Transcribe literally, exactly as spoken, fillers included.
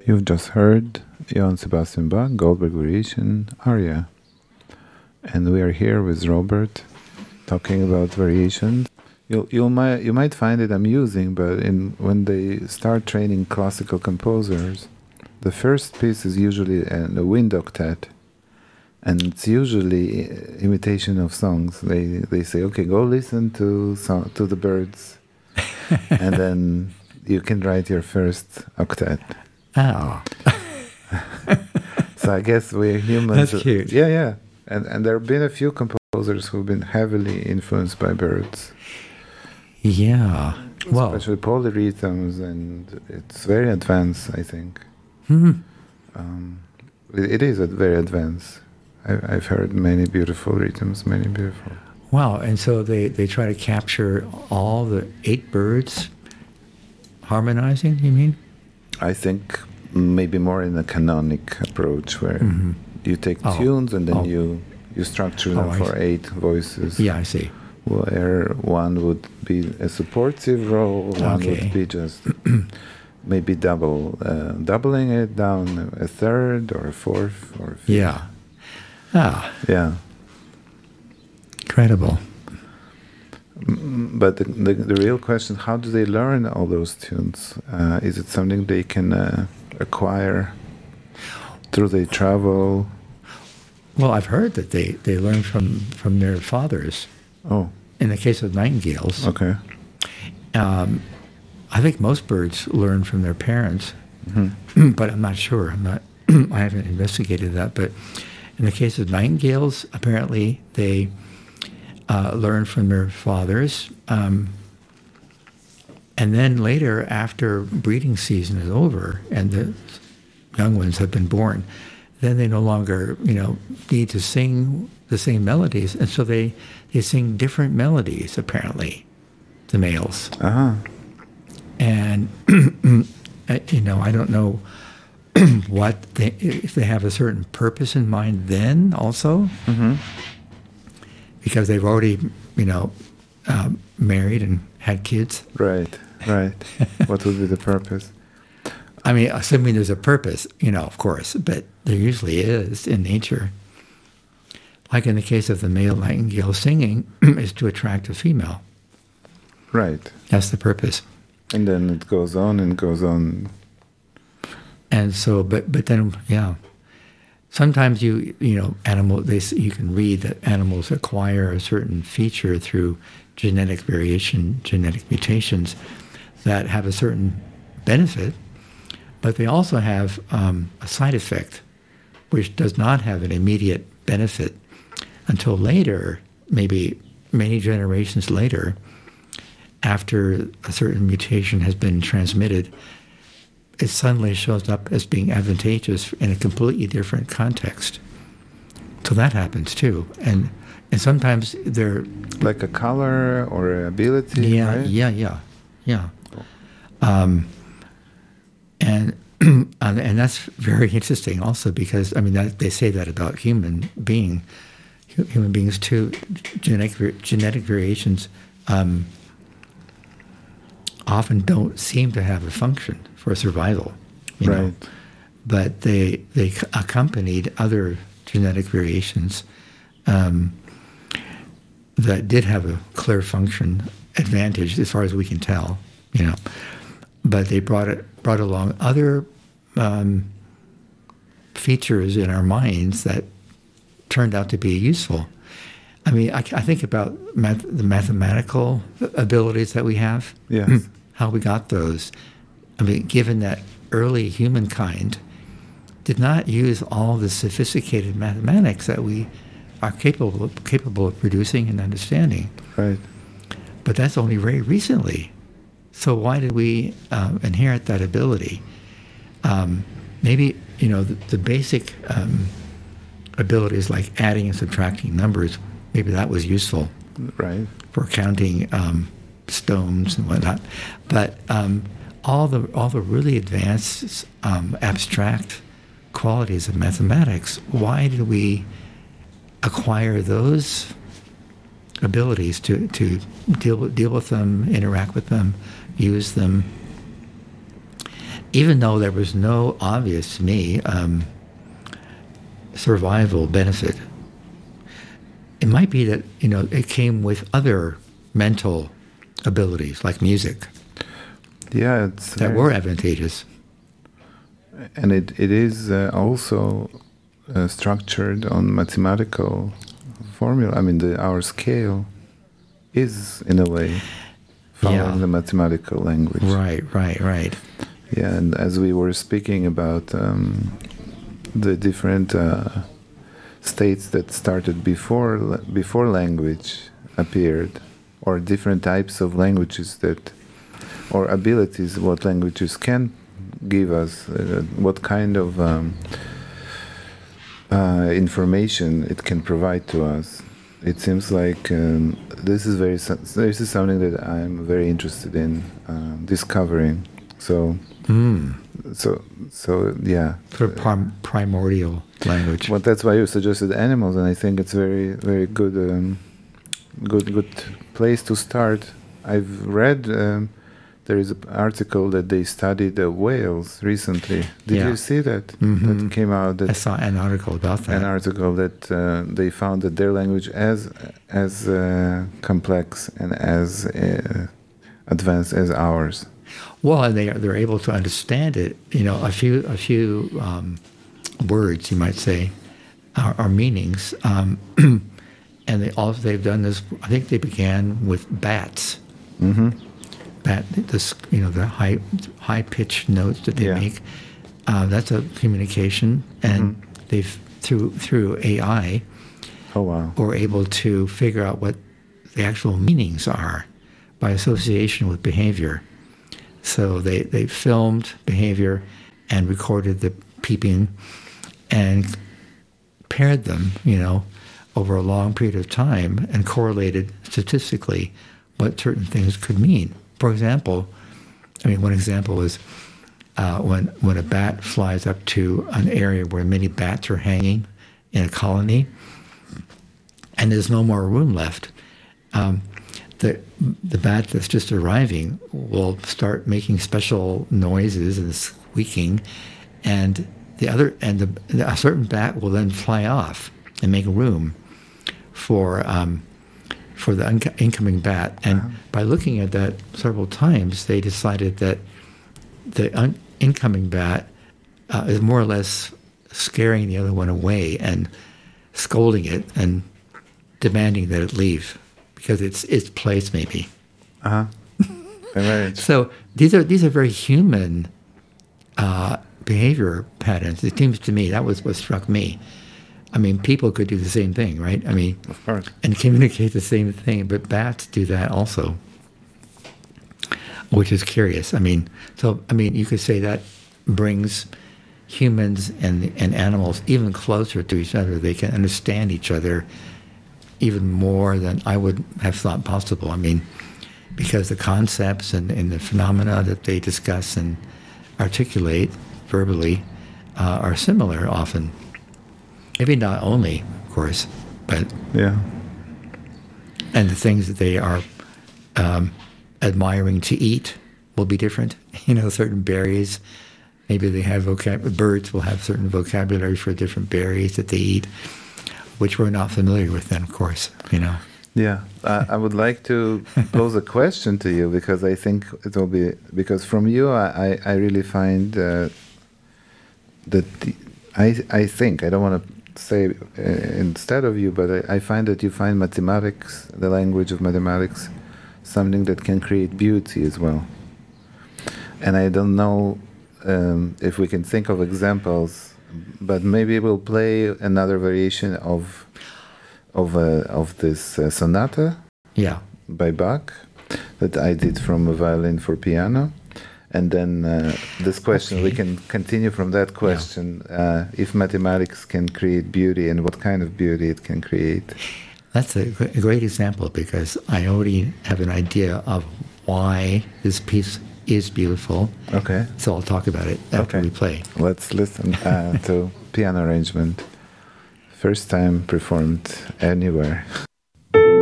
You've just heard Johann Sebastian Bach, Goldberg Variation, Aria. And we are here with Robert talking about variations. You you might you might find it amusing, but in when they start training classical composers, the first piece is usually a, a wind octet, and it's usually imitation of songs. They they say, okay, go listen to song, to the birds, and then you can write your first octet. Oh. So I guess we're humans. That's cute. Yeah, yeah. And and there have been a few composers who've been heavily influenced by birds. Yeah. Well, Especially polyrhythms, and it's very advanced, I think. hmm. Um, it, it is a very advanced. I, I've heard many beautiful rhythms, many beautiful. Wow. And so they, they try to capture all the eight birds harmonizing, you mean? I think maybe more in a canonic approach where Mm-hmm. you take Oh. tunes and then Oh. you, you structure them Oh, I for see. eight voices. Yeah, I see. Where one would be a supportive role, one Okay. would be just maybe double, uh, doubling it down a third or a fourth or a fifth. Yeah. Ah, Yeah. incredible. Mm, But the, the, the real question, how do they learn all those tunes? Uh, is it something they can uh, acquire through their travel? Well, I've heard that they, they learn from, from their fathers. Oh, In the case of nightingales, okay. um, I think most birds learn from their parents, Mm-hmm. but I'm not sure. I'm not. I haven't investigated that. But in the case of nightingales, apparently they uh, learn from their fathers, um, and then later, after breeding season is over and the young ones have been born, then they no longer, you know, need to sing the same melodies, and so they they sing different melodies. Apparently, the males. Uh-huh. And, uh, you know, I don't know what they, if they have a certain purpose in mind then also, Mm-hmm. because they've already, you know, um, married and had kids. Right, right. What would be the purpose? I mean, assuming there's a purpose, you know, of course, but there usually is in nature. Like in the case of the male nightingale singing, is to attract a female. Right. That's the purpose. And then it goes on and goes on. And so, but but then, yeah. Sometimes you you know animal they s- you can read that animals acquire a certain feature through genetic variation, genetic mutations that have a certain benefit, but they also have um, a side effect, which does not have an immediate benefit until later, maybe many generations later, after a certain mutation has been transmitted. It suddenly shows up as being advantageous in a completely different context. So that happens too, and and sometimes they're Like a color or an ability, yeah right? yeah yeah yeah, um, and and and that's very interesting also because I mean that, they say that about human being, hu- human beings too, genetic var- genetic variations um, often don't seem to have a function for survival, you know. Right. But they they c- accompanied other genetic variations um, that did have a clear function advantage, as far as we can tell, you know. But they brought it brought along other um, features in our minds that turned out to be useful. I mean, I, I think about math, the mathematical abilities that we have. Yes. How we got those. I mean, given that early humankind did not use all the sophisticated mathematics that we are capable capable of producing and understanding, Right. but that's only very recently. So why did we um, inherit that ability? Um, maybe you know the, the basic um, abilities like adding and subtracting numbers. Maybe that was useful Right. for counting um, stones and whatnot, but um, all the all the really advanced um, abstract qualities of mathematics. Why did we acquire those abilities to, to deal with, deal with them, interact with them, use them? even though there was no obvious, to me, um, survival benefit. It might be that, you know, it came with other mental abilities, like music, Yeah, it's that very- were advantageous. and it it is uh, also uh, structured on mathematical formula. I mean, the our scale is in a way following Yeah. the mathematical language. Right, right, right. Yeah, and as we were speaking about um, the different uh, states that started before la- before language appeared, or different types of languages that, or abilities, what languages can give us, uh, what kind of um, uh, information it can provide to us. It seems like um, this is very so- this is something that I'm very interested in uh, discovering. So. So, so yeah. Sort of prim- primordial language. Well, that's why you suggested animals, and I think it's very, very good, um, good, good place to start. I've read um, there is an article that they studied uh, whales recently. Did Yeah. you see that? Mhm. That came out. That I saw an article about that. an article that uh, they found that their language as as uh, complex and as uh, advanced as ours. Well, and they are, they're able to understand it. You know, a few a few um, words, you might say, are, are meanings. Um, and they also they've done this. I think they began with bats. Mm-hmm. Bat, this you know the high high pitched notes that they Yeah. make. Uh, that's a communication, and Mm-hmm. they've through through A I Oh wow! were able to figure out what the actual meanings are by association with behavior. So they, they filmed behavior and recorded the peeping and paired them, you know, over a long period of time and correlated statistically what certain things could mean. For example, I mean, one example is uh, when, when a bat flies up to an area where many bats are hanging in a colony and there's no more room left, um, the the bat that's just arriving will start making special noises and squeaking, and the other and the, a certain bat will then fly off and make room for um, for the unco- incoming bat. And Uh-huh. by looking at that several times, they decided that the un- incoming bat uh, is more or less scaring the other one away and scolding it and demanding that it leave because it's its place maybe. Uh huh. Right. So these are these are very human uh, behavior patterns. It seems to me that was what struck me. I mean, people could do the same thing, right? I mean, Of course. and communicate the same thing, but bats do that also, which is curious. I mean, so I mean, you could say that brings humans and and animals even closer to each other. They can understand each other even more than I would have thought possible. I mean, because the concepts and, and the phenomena that they discuss and articulate verbally uh, are similar often. Maybe not only, of course, but Yeah. and the things that they are um, admiring to eat will be different. You know, certain berries, maybe they have vocab. Birds will have certain vocabulary for different berries that they eat, which we're not familiar with. Then, of course, you know. Yeah, uh, I would like to pose a question to you because I think it will be because from you I, I, I really find uh, that the, I I think I don't want to say uh, instead of you, but I, I find that you find mathematics, the language of mathematics, something that can create beauty as well. And I don't know um, if we can think of examples, but maybe we'll play another variation of of uh, of this uh, sonata Yeah. by Bach that I did from a violin for piano. And then uh, this question, we Okay. can continue from that question, uh, if mathematics can create beauty and what kind of beauty it can create. That's a, gr- a great example because I already have an idea of why this piece is beautiful. Okay, So I'll talk about it after Okay. we play. let's listen uh, to piano arrangement. First time performed anywhere.